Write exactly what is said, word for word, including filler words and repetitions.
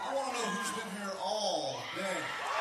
I want to know who's been here all day.